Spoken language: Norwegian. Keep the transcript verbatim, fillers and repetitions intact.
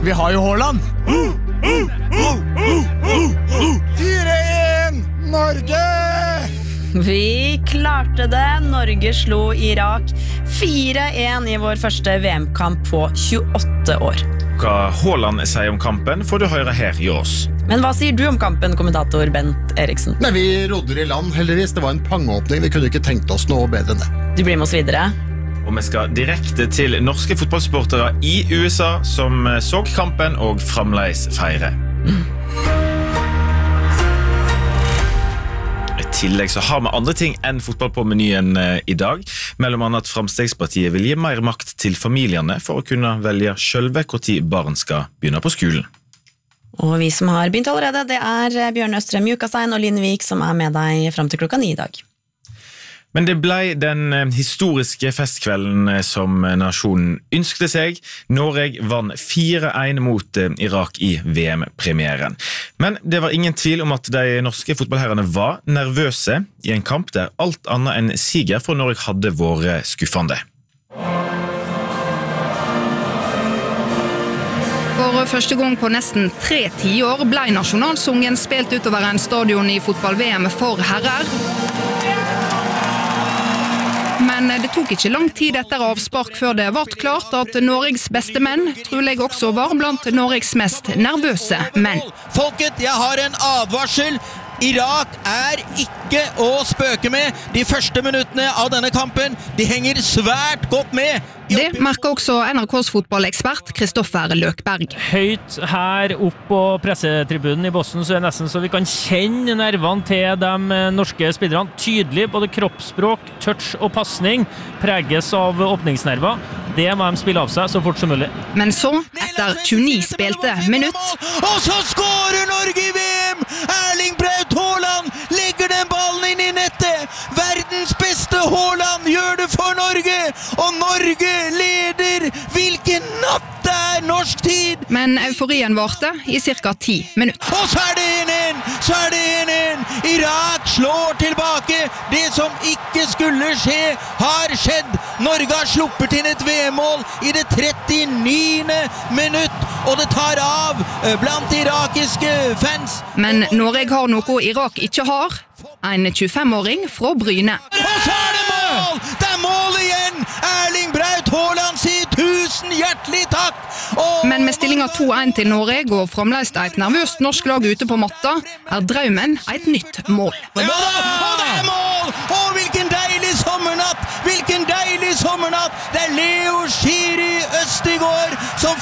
Vi har jo Haaland. fire en Norge! Vi klarte det. Norge slo Irak fire en i vår første V M-kamp på tjueåtte år. Hva Haaland sier om kampen får du høre her i oss. Men hva sier du om kampen, kommentator Bent Eriksen? Nei, vi rodder i land, heldigvis. Det var en pangeåpning. Vi kunne ikke tenkt oss noe bedre enn det. Du blir med oss videre. Og vi skal direkte til norske fotballsportere i U S A som så kampen og fremleis feire. Mm. I tillegg så har vi andre ting enn fotball på menyen i dag. Mellom annet at Framstegspartiet vil gi mer makt til familiene for å kunne velge selve hvor tid barn skal begynne på skolen. Og vi som har begynt allerede, det er Bjørn Østrem Jukastein og Linn Vik som er med deg frem til klokka ni i dag. Men det ble den historiske festkvelden som nasjonen ønskte seg. Norge vann fire en mot Irak i V M-premieren. Men det var ingen tvil om at de norske fotballherrene var nervøse i en kamp der alt annet enn siger for Norge hadde vært skuffende. For første gang på nesten tre tiår ble nasjonalsungen spilt utover en stadion i fotball-V M for herrer. Men det tok ikke lang tid etter avspark før det ble klart at Norges beste menn trolig også var blant Norges mest nervøse menn. Folket, jeg har en advarsel. Irak er ikke å spøke med. De første minuttene av denne kampen, de henger svært godt med. Det merker også N R K's fotballekspert Kristoffer Løkberg. Høyt her opp på pressetribunen i Boston så er det nesten så vi kan kjenne nervene til de norske spillerne. Tydelig, både kroppsspråk, touch og passning preges av åpningsnerver. Det må de spille av seg så fort som mulig. Men så, etter tjueni spilte minutt... Og så skårer Norge i V M! Erling Braut Haaland legger den ballen inn i nettet! Verdens beste Haaland gjør det for Norge! Og Norge leder! Hvilken natt det er norsk tid! Men euforien varte i cirka ti minutter. Og så er det en en! Så er det en en! Irak slår tilbake! Det som ikke skulle skje, har skjedd! Norge har sluppet inn et V M-mål i det trettioniende minutt, og det tar av blant irakiske fans. Men Norge har noe Irak ikke har. En tjuefem-åring fra Bryne. Og så er det mål! Det er mål igjen! Erling Braut Haaland sier tusen hjertelig takk! Og... Men med stillingen to en til Norge og fremleis et nervøst norsk lag ute på matta, er drømmen et nytt mål. Ja da! Og det er mål! Å, hvilken deilig sommernatt! Hvilken deilig sommernatt! Det er Leo Schiri Østigård som